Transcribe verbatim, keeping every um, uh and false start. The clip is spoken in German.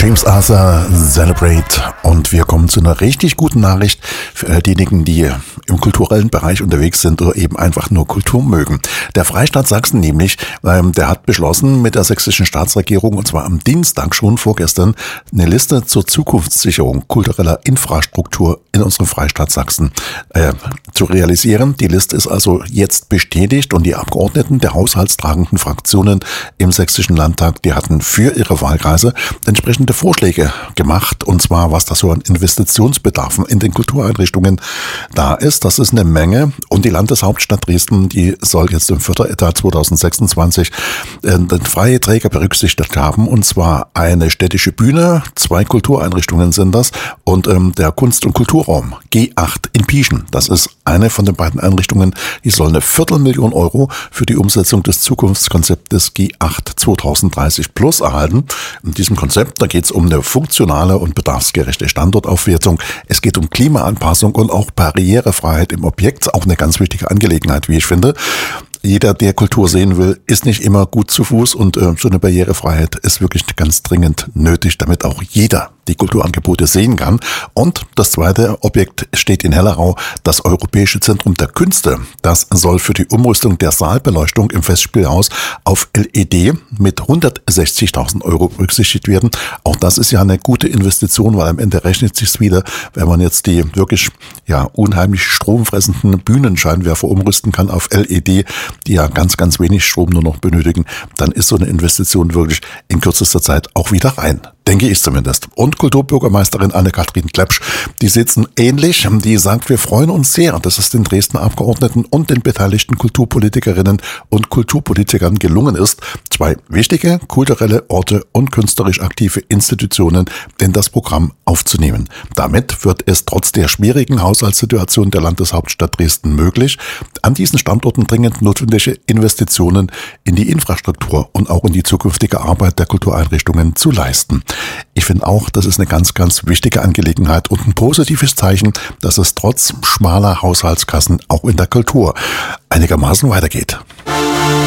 James Arthur, Celebrate, und wir kommen zu einer richtig guten Nachricht für diejenigen, die im kulturellen Bereich unterwegs sind oder eben einfach nur Kultur mögen. Der Freistaat Sachsen nämlich, ähm, der hat beschlossen mit der sächsischen Staatsregierung, und zwar am Dienstag schon vorgestern, eine Liste zur Zukunftssicherung kultureller Infrastruktur in unserem Freistaat Sachsen äh, zu realisieren. Die Liste ist also jetzt bestätigt und die Abgeordneten der haushaltstragenden Fraktionen im Sächsischen Landtag, die hatten für ihre Wahlkreise entsprechende Vorschläge gemacht, und zwar was da so an Investitionsbedarfen in den Kultureinrichtungen da ist. Das ist eine Menge, und die Landeshauptstadt Dresden, die soll jetzt im Förderetat zwanzig sechsundzwanzig äh, den freie Träger berücksichtigt haben, und zwar eine städtische Bühne, zwei Kultureinrichtungen sind das, und ähm, der Kunst- und Kulturraum G acht in Pieschen. Das ist eine von den beiden Einrichtungen, die soll eine Viertelmillion Euro für die Umsetzung des Zukunftskonzeptes G acht zwanzig dreißig plus erhalten. In diesem Konzept, da geht es um eine funktionale und bedarfsgerechte Standortaufwertung. Es geht um Klimaanpassung und auch Barrierefreiheit im Objekt, auch eine ganz wichtige Angelegenheit, wie ich finde. Jeder, der Kultur sehen will, ist nicht immer gut zu Fuß, und äh, so eine Barrierefreiheit ist wirklich ganz dringend nötig, damit auch jeder die Kulturangebote sehen kann. Und das zweite Objekt steht in Hellerau, das Europäische Zentrum der Künste. Das soll für die Umrüstung der Saalbeleuchtung im Festspielhaus auf L E D mit hundertsechzigtausend Euro berücksichtigt werden. Auch das ist ja eine gute Investition, weil am Ende rechnet sich's wieder, wenn man jetzt die wirklich ja unheimlich stromfressenden Bühnenscheinwerfer umrüsten kann auf L E D, die ja ganz, ganz wenig Strom nur noch benötigen, dann ist so eine Investition wirklich in kürzester Zeit auch wieder rein. Denke ich zumindest. Und Kulturbürgermeisterin Anne-Kathrin Klepsch, die sitzen ähnlich. Die sagt, wir freuen uns sehr, dass es den Dresdner Abgeordneten und den beteiligten Kulturpolitikerinnen und Kulturpolitikern gelungen ist, zwei wichtige kulturelle Orte und künstlerisch aktive Institutionen in das Programm aufzunehmen. Damit wird es trotz der schwierigen Haushaltssituation der Landeshauptstadt Dresden möglich, an diesen Standorten dringend notwendige Investitionen in die Infrastruktur und auch in die zukünftige Arbeit der Kultureinrichtungen zu leisten. Ich finde auch, das ist eine ganz, ganz wichtige Angelegenheit und ein positives Zeichen, dass es trotz schmaler Haushaltskassen auch in der Kultur einigermaßen weitergeht.